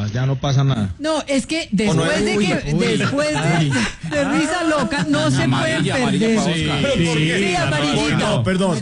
ya no pasa nada. No, es que después de Risa Loca no se pueden perder. Sí, amarillito. No, perdón.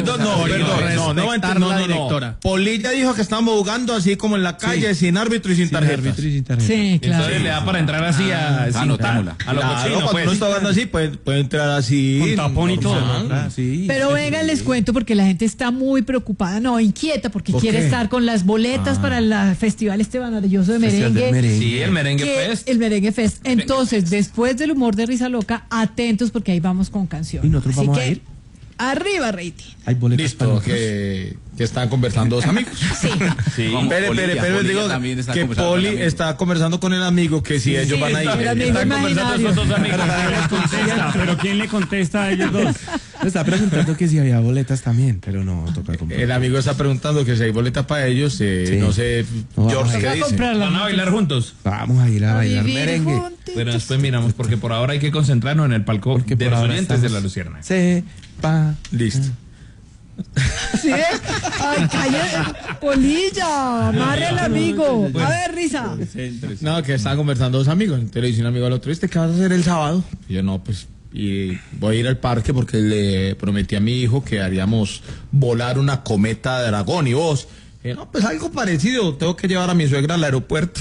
Polilla dijo que estamos jugando así como en la calle, sin árbitro y sin tarjeta. Sí, claro. Entonces le da para entrar así a lo cochino, Cuando pues. uno está jugando así, puede entrar así. Con tapón y todo. Pero venga, les cuento porque la gente está muy preocupada, inquieta, porque quiere estar con las boletas para el festival maravilloso de merengue. Sí, el Merengue Fest. El Merengue Fest. Entonces, después del humor de Risa Loca, atentos porque ahí vamos con canción. ¿Y nosotros vamos a ir? Arriba, rating. Hay boletas. Listo, que están conversando dos amigos. Sí. Pero digo que Poli está conversando con el amigo que si ellos van a ir. Están conversando esos dos amigos. Pero ¿quién le contesta a ellos dos? Está preguntando que si había boletas también, pero no, toca comprar. El amigo está preguntando que si hay boletas para ellos, no sé, George, ¿qué dice? ¿Van a bailar juntos? Vamos a ir a bailar merengue. Pero después miramos, porque por ahora hay que concentrarnos en el palco de los oyentes de La Luciérnaga. Listo. ¿Sí? Ay, cállate, Polilla, amarre al amigo. A ver, Risa. No, que estaban conversando dos amigos. Entonces le dice un amigo al otro, ¿qué vas a hacer el sábado? Y yo, no, pues, y voy a ir al parque porque le prometí a mi hijo que haríamos volar una cometa dragón. Y vos, no, pues algo parecido, tengo que llevar a mi suegra al aeropuerto.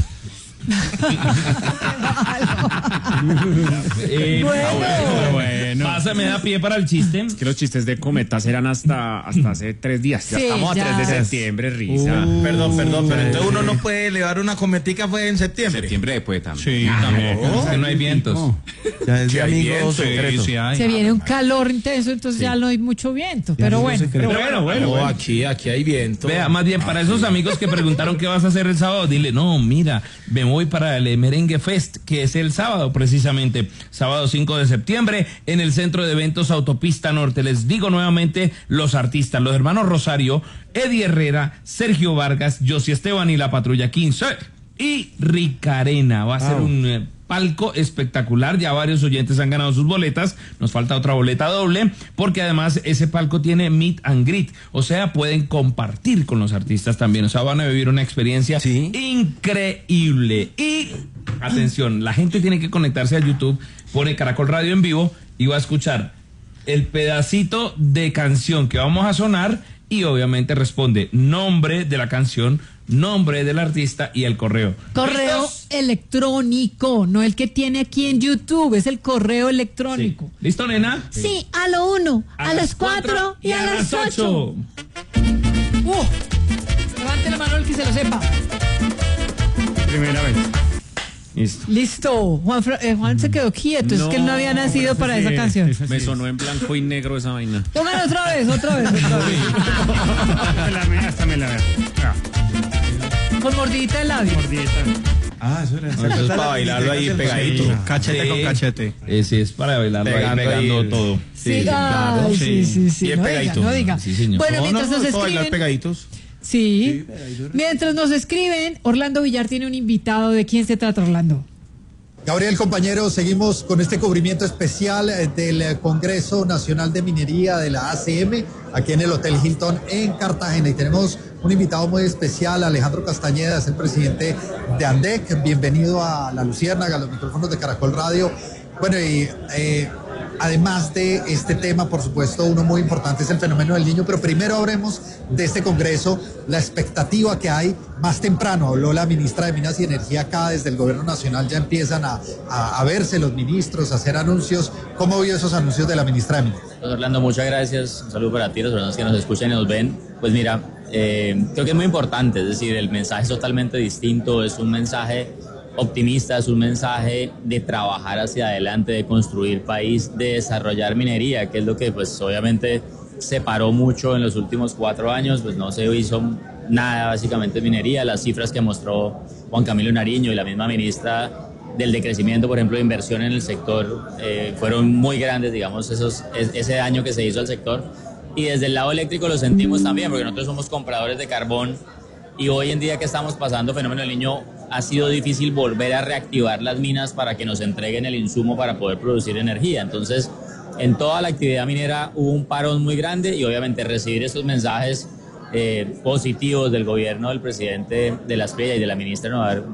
Bueno. Pásame, da pie para el chiste. Es que los chistes de cometas eran hasta hace 3 días. Ya estamos a 3 de septiembre, Risa. Perdón, pero entonces uno no puede elevar una cometica, fue en septiembre. Septiembre después también. Sí, también. Es que no hay vientos. Ya es de amigos Sí, hay. Se viene un calor intenso, entonces ya no hay mucho viento. Pero bueno. No, aquí hay viento. Vea, más bien para esos amigos que preguntaron qué vas a hacer el sábado, dile, no, mira, me voy para el Merengue Fest, que es el sábado precisamente, sábado 5 de septiembre, en el Centro de Eventos Autopista Norte. Les digo nuevamente los artistas, los hermanos Rosario, Eddie Herrera, Sergio Vargas, Josie Esteban y la Patrulla 15 y Ricarena. Va a ser un palco espectacular, ya varios oyentes han ganado sus boletas, nos falta otra boleta doble, porque además ese palco tiene meet and greet, o sea, pueden compartir con los artistas también, o sea, van a vivir una experiencia increíble. Y atención, la gente tiene que conectarse a YouTube, pone Caracol Radio en vivo y va a escuchar el pedacito de canción que vamos a sonar y obviamente responde nombre de la canción, nombre del artista y el correo. Correo ¿Listos? electrónico, no el que tiene aquí en YouTube, es el correo electrónico. Sí. ¿Listo, nena? Sí, a lo 1, a las 4 y a las 8. Levante la mano el que se lo sepa. Primera vez. Listo. Juan se quedó quieto, es que él no había nacido para esa canción. Me sonó en blanco y negro esa vaina. Pongan otra vez. Hasta me la veo. Con mordidita de labio. Eso era. Eso es para bailarlo ahí pegadito. Cachete con cachete. Ese es para bailarlo pegando ahí todo. Sí, claro. Sí. Bien pegadito. No diga. Sí, señor. Bueno, mientras nos bailar escriben. pegaditos. Sí. Mientras nos escriben, Orlando Villar tiene un invitado. ¿De quién se trata, Orlando? Gabriel, compañero, seguimos con este cubrimiento especial del Congreso Nacional de Minería de la ACM, aquí en el Hotel Hilton en Cartagena. Y tenemos un invitado muy especial, Alejandro Castañeda, es el presidente de ANDEC. Bienvenido a La Luciérnaga, a los micrófonos de Caracol Radio. Bueno, y además de este tema, por supuesto, uno muy importante es el fenómeno del Niño, pero primero hablemos de este Congreso, la expectativa que hay más temprano. Habló la ministra de Minas y Energía acá, desde el Gobierno Nacional ya empiezan a verse los ministros, a hacer anuncios. ¿Cómo vio esos anuncios de la ministra de Minas? Pues Orlando, muchas gracias, un saludo para ti, los personas que nos escuchan y nos ven. Pues mira, creo que es muy importante, es decir, el mensaje es totalmente distinto, es un mensaje optimista, es un mensaje de trabajar hacia adelante, de construir país, de desarrollar minería, que es lo que pues obviamente se paró mucho en los últimos 4 años, pues no se hizo nada básicamente en minería. Las cifras que mostró Juan Camilo Nariño y la misma ministra del decrecimiento, por ejemplo, de inversión en el sector, fueron muy grandes, digamos, ese daño que se hizo al sector. Y desde el lado eléctrico lo sentimos también, porque nosotros somos compradores de carbón y hoy en día que estamos pasando fenómeno del Niño, ha sido difícil volver a reactivar las minas para que nos entreguen el insumo para poder producir energía. Entonces, en toda la actividad minera hubo un parón muy grande y obviamente recibir estos mensajes positivos del gobierno del presidente de la SPEA y de la ministra de